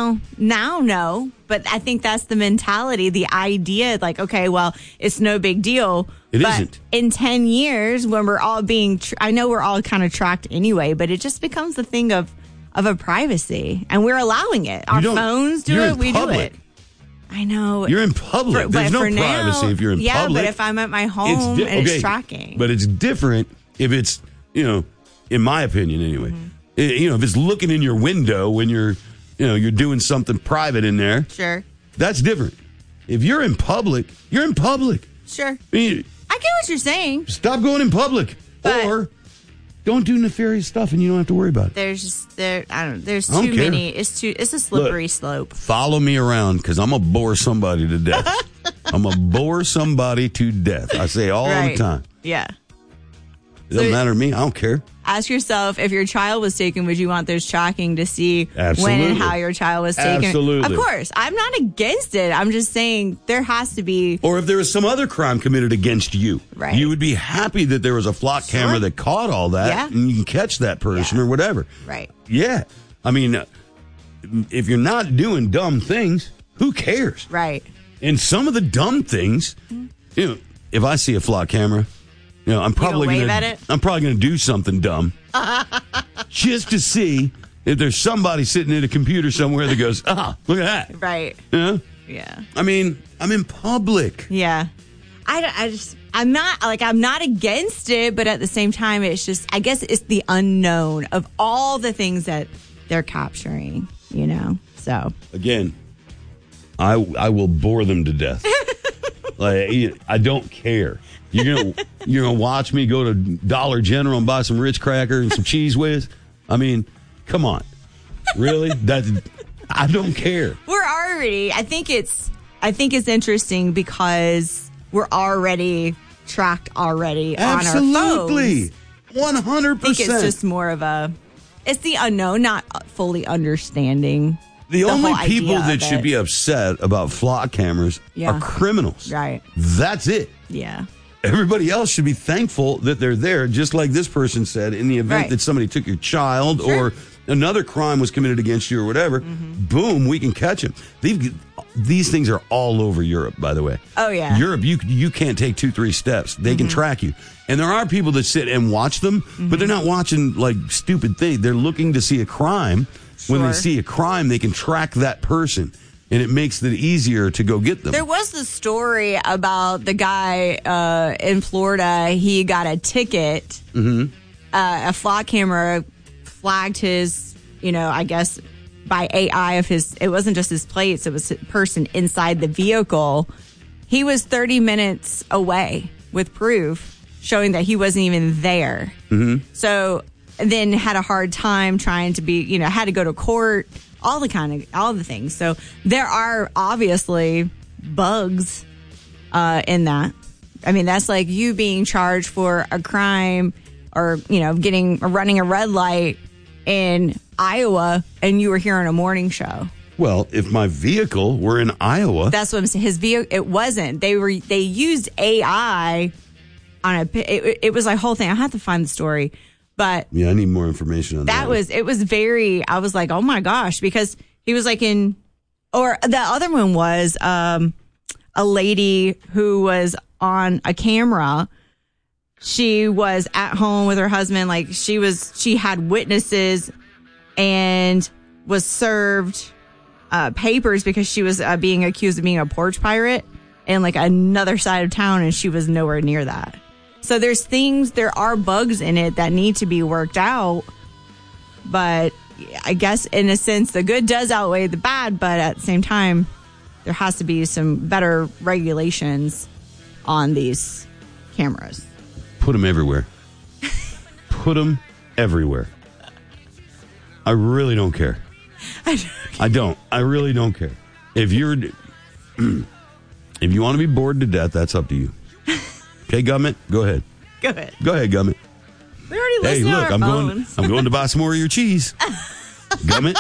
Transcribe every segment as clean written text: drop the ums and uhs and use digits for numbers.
Well, now, no. But I think that's the mentality, the idea, like, okay, well, it's no big deal. It but isn't. In 10 years, when we're all being, I know we're all kind of tracked anyway, but it just becomes a thing of a privacy. And we're allowing it. Our phones do it. We do it. I know. You're in public. There's no privacy if you're in public. Yeah, but if I'm at my home and it's tracking. But it's different if it's, in my opinion anyway, if it's looking in your window when you're doing something private in there. Sure. That's different. If you're in public, you're in public. Sure. I mean, I get what you're saying. Stop going in public. Or don't do nefarious stuff and you don't have to worry about it. There's too many. It's a slippery slope. Follow me around because I'm going to bore somebody to death. I'm going to bore somebody to death. I say all the time. Yeah. It doesn't matter to me. I don't care. Ask yourself, if your child was taken, would you want those tracking to see when and how your child was taken? Absolutely. Of course. I'm not against it. I'm just saying there has to be. Or if there was some other crime committed against you, right. You would be happy that there was a flock camera that caught all that and you can catch that person or whatever. Right. Yeah. I mean, if you're not doing dumb things, who cares? Right. And some of the dumb things, if I see a flock camera, I'm probably going to do something dumb just to see if there's somebody sitting at a computer somewhere that goes, look at that. Right. Yeah. I mean, I'm in public. Yeah. I'm not against it, but at the same time, it's just, I guess it's the unknown of all the things that they're capturing, so. Again, I will bore them to death. I don't care. You're gonna watch me go to Dollar General and buy some Ritz cracker and some Cheese Whiz? I mean, come on, really? I don't care. I think it's interesting because we're already tracked already on our phones. Absolutely, 100%. I think it's just more of it's the unknown, not fully understanding. The only people that should be upset about flock cameras are criminals. Right. That's it. Yeah. Everybody else should be thankful that they're there, just like this person said, in the event that somebody took your child or another crime was committed against you or whatever. Boom, we can catch them. These things are all over Europe, by the way. Oh, yeah. Europe, you can't take 2-3 steps. They can track you. And there are people that sit and watch them, but they're not watching like stupid things. They're looking to see a crime. When they see a crime, they can track that person, and it makes it easier to go get them. There was the story about the guy in Florida. He got a ticket. A flock camera flagged his, I guess, by AI of his. It wasn't just his plates. It was a person inside the vehicle. He was 30 minutes away with proof showing that he wasn't even there. So then had a hard time trying to be, had to go to court, all the things. So there are obviously bugs in that. I mean, that's like you being charged for a crime or, running a red light in Iowa and you were here on a morning show. Well, if my vehicle were in Iowa. That's what I'm saying. His vehicle, it wasn't. They used AI on it was a whole thing. I have to find the story. But yeah, I need more information on that. It was I was like, oh my gosh, because he was like or the other one was a lady who was on a camera. She was at home with her husband. Like she had witnesses and was served papers because she was being accused of being a porch pirate in like another side of town, and she was nowhere near that. So there are bugs in it that need to be worked out. But I guess in a sense, the good does outweigh the bad. But at the same time, there has to be some better regulations on these cameras. Put them everywhere. Put them everywhere. I really don't care. I don't. I really don't care. If you want to be bored to death, that's up to you. Okay, government, go ahead. Go ahead. Go ahead, government. We already listened to our phones. I'm going to buy some more of your cheese. Government.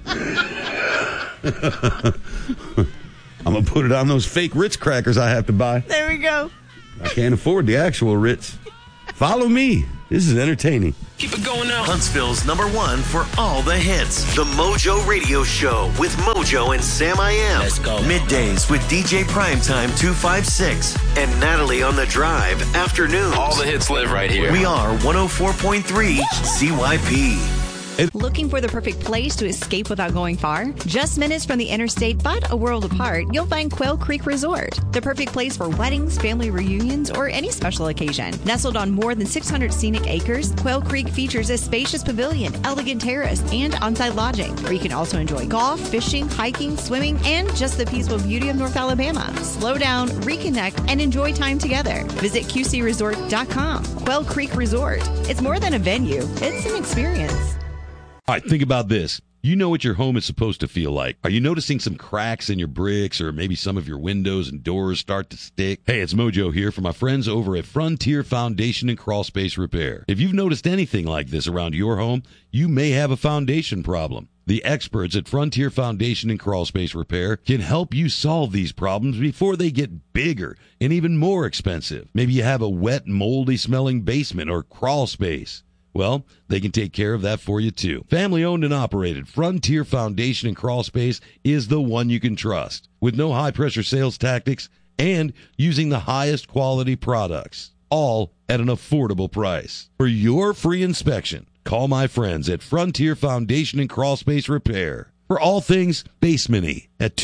I'm going to put it on those fake Ritz crackers I have to buy. There we go. I can't afford the actual Ritz. Follow me. This is entertaining. Keep it going now. Huntsville's #1 for all the hits. The Mojo Radio Show with Mojo and Sam I Am. Let's go. Middays with DJ Primetime 256 and Natalie on the Drive afternoons. All the hits live right here. We are 104.3 CYP. Looking for the perfect place to escape without going far? Just minutes from the interstate, but a world apart, you'll find Quail Creek Resort. The perfect place for weddings, family reunions, or any special occasion. Nestled on more than 600 scenic acres, Quail Creek features a spacious pavilion, elegant terrace, and on-site lodging, where you can also enjoy golf, fishing, hiking, swimming, and just the peaceful beauty of North Alabama. Slow down, reconnect, and enjoy time together. Visit QCResort.com. Quail Creek Resort. It's more than a venue. It's an experience. All right, think about this. You know what your home is supposed to feel like. Are you noticing some cracks in your bricks or maybe some of your windows and doors start to stick? Hey, it's Mojo here for my friends over at Frontier Foundation and Crawl Space Repair. If you've noticed anything like this around your home, you may have a foundation problem. The experts at Frontier Foundation and Crawl Space Repair can help you solve these problems before they get bigger and even more expensive. Maybe you have a wet, moldy smelling basement or crawl space. Well, they can take care of that for you, too. Family-owned and operated, Frontier Foundation and Crawl Space is the one you can trust. With no high-pressure sales tactics and using the highest quality products, all at an affordable price. For your free inspection, call my friends at Frontier Foundation and Crawl Space Repair. For all things basement-y at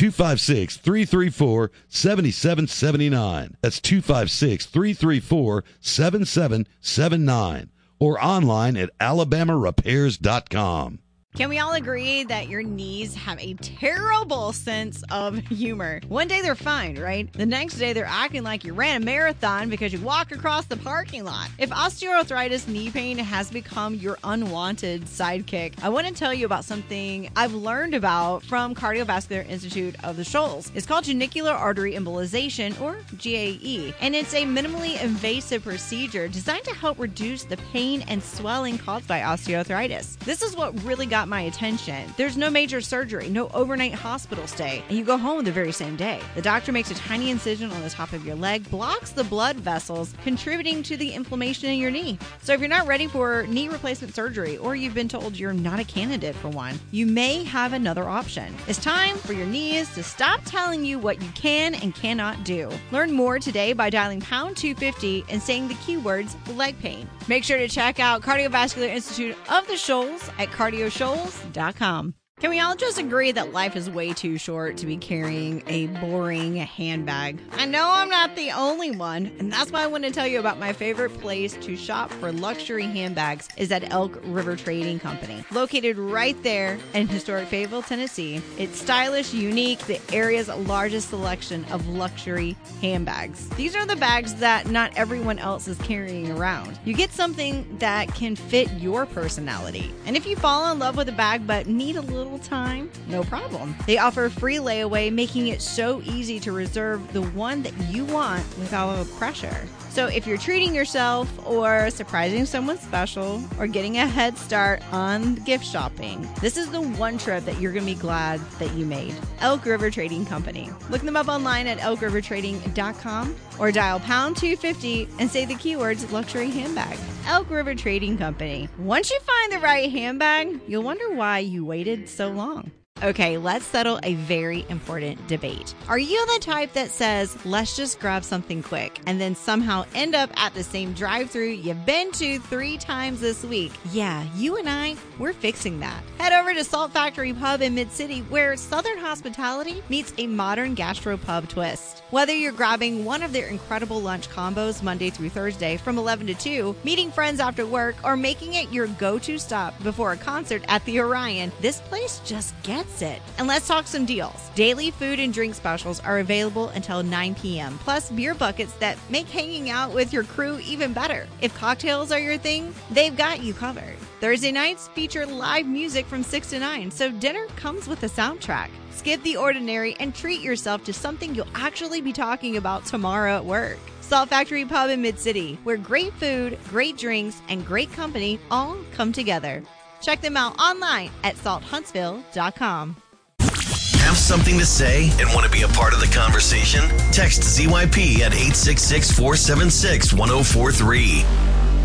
256-334-7779. That's 256-334-7779. Or online at alabamarepairs.com. Can we all agree that your knees have a terrible sense of humor? One day they're fine, right? The next day they're acting like you ran a marathon because you walked across the parking lot. If osteoarthritis knee pain has become your unwanted sidekick, I want to tell you about something I've learned about from Cardiovascular Institute of the Shoals. It's called genicular artery embolization, or GAE, and it's a minimally invasive procedure designed to help reduce the pain and swelling caused by osteoarthritis. This is what really got my attention. There's no major surgery, no overnight hospital stay, and you go home the very same day. The doctor makes a tiny incision on the top of your leg, blocks the blood vessels, contributing to the inflammation in your knee. So if you're not ready for knee replacement surgery, or you've been told you're not a candidate for one, you may have another option. It's time for your knees to stop telling you what you can and cannot do. Learn more today by dialing pound 250 and saying the keywords leg pain. Make sure to check out Cardiovascular Institute of the Shoals at cardioshoals.com. Can we all just agree that life is way too short to be carrying a boring handbag? I know I'm not the only one, and that's why I want to tell you about my favorite place to shop for luxury handbags is at Elk River Trading Company. Located right there in historic Fayetteville, Tennessee, it's stylish, unique, the area's largest selection of luxury handbags. These are the bags that not everyone else is carrying around. You get something that can fit your personality. And if you fall in love with a bag but need a little time, no problem. They offer free layaway, making it so easy to reserve the one that you want without pressure. So if you're treating yourself or surprising someone special or getting a head start on gift shopping, this is the one trip that you're going to be glad that you made. Elk River Trading Company. Look them up online at elkrivertrading.com or dial pound 250 and say the keywords luxury handbag. Elk River Trading Company. Once you find the right handbag, you'll wonder why you waited so long. Okay, let's settle a very important debate. Are you the type that says, let's just grab something quick and then somehow end up at the same drive-thru you've been to 3 times this week? Yeah, you and I, we're fixing that. Head over to Salt Factory Pub in Mid-City, where Southern hospitality meets a modern gastropub twist. Whether you're grabbing one of their incredible lunch combos Monday through Thursday from 11 to 2, meeting friends after work, or making it your go-to stop before a concert at the Orion, this place just gets it. And let's talk some deals. Daily food and drink specials are available until 9 p.m., plus beer buckets that make hanging out with your crew even better. If cocktails are your thing, they've got you covered. Thursday nights feature live music from 6 to 9, so dinner comes with a soundtrack. Skip the ordinary and treat yourself to something you'll actually be talking about tomorrow at work. Salt Factory Pub in Mid-City, where great food, great drinks, and great company all come together. Check them out online at salthuntsville.com. Have something to say and want to be a part of the conversation? Text ZYP at 866-476-1043.